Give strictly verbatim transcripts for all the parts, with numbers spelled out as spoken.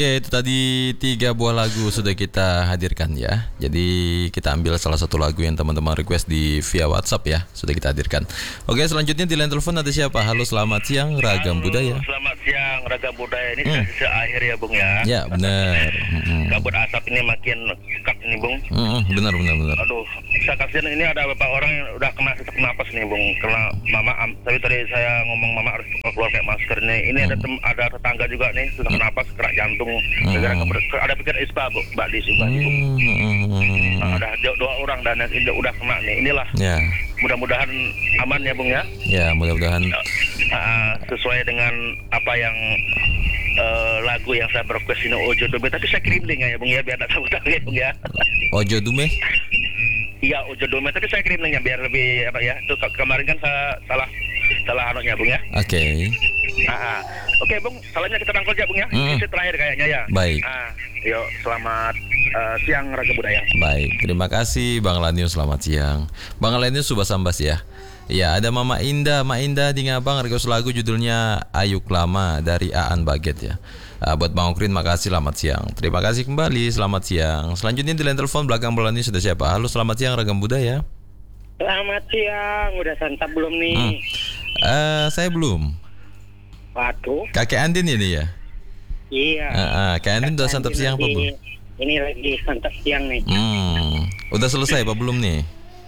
Ya, itu tadi tiga buah lagu sudah kita hadirkan ya. Jadi kita ambil salah satu lagu yang teman-teman request di via WhatsApp ya, sudah kita hadirkan. Oke, selanjutnya di line telepon ada siapa? Halo, selamat siang Ragam Halo, Budaya. Selamat siang Ragam Budaya. Ini Hmm. sesi akhir ya Bung ya. Ya, benar. Hmm. Kabut asap ini makin pekat ini Bung. Hmm, benar benar benar. Aduh, saya kasihan ini ada beberapa orang yang udah kena sesak napas nih Bung. Kena mama, am, tapi tadi saya ngomong mama harus keluar kayak masker nih. Ini ada tem, ada tetangga juga nih sesak napas, kena jantung. Gara-gara kabut- ada pikir ispa Bu, Mbak di Subah nih, Bung. Hmm. Nah, ada dua, dua orang dan yang ini udah kena nih. Inilah. Ya, Mudah-mudahan aman ya Bung ya. ya mudah-mudahan. Uh, sesuai dengan apa yang uh, lagu yang saya request ini Ojo Dome, tapi saya kirim linknya ya Bung ya biar tak tahu-tahu ya Bung ya. Ojo Dume. Iya Ojo Dome, tapi saya kirim linknya biar lebih apa ya. Tuh ke- kemarin kan saya salah salah anunya Bung ya. Oke. Ah, ah. Oke Bung, salahnya kita rangkul aja Bung ya. Hmm. Ini terakhir kayaknya ya. Baik. Ah, yuk selamat uh, siang Raga Budaya. Baik, terima kasih Bang Lanius, selamat siang. Bang Lanius Subah Sambas ya. Ya, ada Mama Indah, Mak Indah di Ngabang, request lagu judulnya Ayuk Lama dari Aan Baget ya. Uh, buat Bang Okrin, makasih, selamat siang. Terima kasih kembali, selamat siang. Selanjutnya di line telepon belakang bola ini sudah siapa? Halo, selamat siang Ragam Budaya. Selamat siang, udah santap belum nih? Hmm. Uh, saya belum. Waduh, Kakek Andin ini ya. iya. Uh, uh, Kakek Andin udah Kakek santap Andin siang apa lagi- belum? Ini lagi santap siang nih. Hmm. Udah selesai apa belum nih?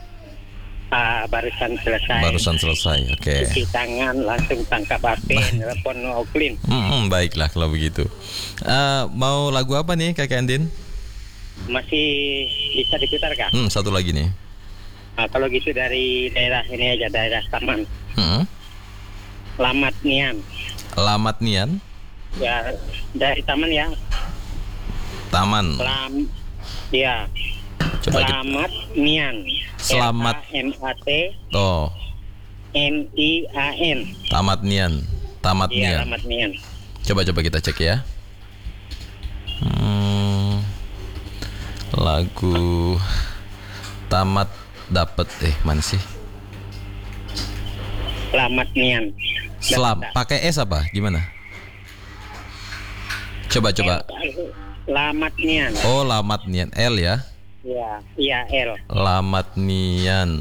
Ah, barusan selesai. Barusan selesai. Oke. Cuci tangan, langsung tangkap H P, telepon Oklin. Hmm, hmm, baiklah kalau begitu. Uh, mau lagu apa nih Kakek Andin? Masih bisa diputar kah? Hmm, satu lagi nih. Ah, kalau gitu dari daerah ini aja, daerah Taman. Hmm. Lamat Nian. Lamat Nian, Ya, dari Taman ya. Taman. Lam, ya. Coba kita. Selamat Nian. Selamat. M A T Oh, M I A N. Tamat Nian. Tamat Iya, Nian. Lamat Nian. Coba-coba kita cek ya. Hmm, lagu Tamat dapet eh mana sih? Selamat Nian. Selam. Pakai S apa? Gimana? Coba coba. Lamat Nian. Oh, Lamat Nian. L ya. Ya, iya L. Lamat Nian.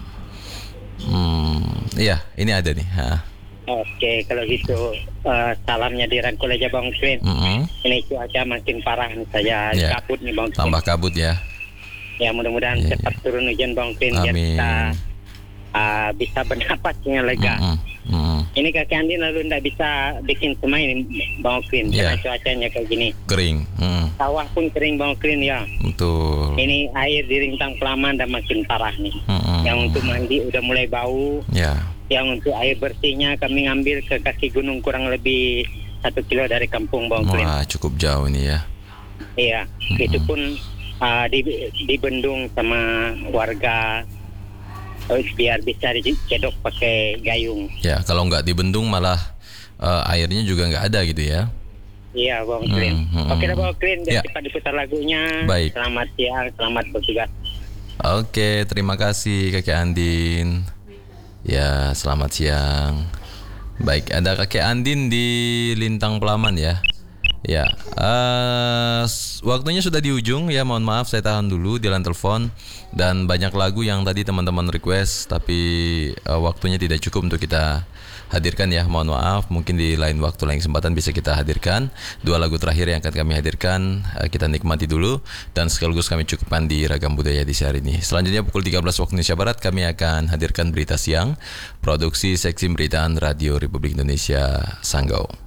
Hmm, iya, ini ada nih. Ha. Oke, kalau gitu eh, salamnya dirangkul aja Bang Klin. Mm-mm. Ini cuaca makin parah nih, saya Ya. kabut nih Bang Klin. Tambah kabut ya. Ya mudah-mudahan Ya, cepat turun hujan Bang Klin biar Amin. kita eh, bisa bernapasnya lega. Mm-mm. Mm-mm. Ini kakek Andi lalu tidak bisa bikin semai ini Bang Klin Ya. karena cuacanya kayak gini. Kering. Mm, Sawah pun kering Bang Klin ya. betul. Ini air di Rintang Pelaman dan makin parah nih. Mm-mm. Yang untuk mandi udah mulai bau. Ya. Yang untuk air bersihnya kami ngambil ke kaki gunung kurang lebih satu kilo dari kampung Bang Klin. Wah, cukup jauh ini ya. Iya, itu pun uh, di, dibendung sama warga uh, biar bisa dicedok pakai gayung. Ya, kalau nggak dibendung malah eh, airnya juga nggak ada gitu ya. Iya Bang Klin. Hmm, hmm, Oke dah hmm. Bang Klin, Ya. biar cepat diputar lagunya. Baik. Selamat siang, selamat bertugas. Oke, terima kasih Kakek Andin. Ya, selamat siang. Baik, ada Kakek Andin di Lintang Pelaman ya. Ya, eh, s- waktunya sudah di ujung ya. Mohon maaf saya tahan dulu di line telepon dan banyak lagu yang tadi teman-teman request tapi eh, waktunya tidak cukup untuk kita hadirkan ya. Mohon maaf, mungkin di lain waktu lain kesempatan bisa kita hadirkan. Dua lagu terakhir yang akan kami hadirkan eh, kita nikmati dulu dan sekaligus kami cukupkan di Ragam Budaya di hari ini. Selanjutnya pukul tiga belas waktu Indonesia Barat kami akan hadirkan berita siang produksi Seksi Beritaan Radio Republik Indonesia Sanggau.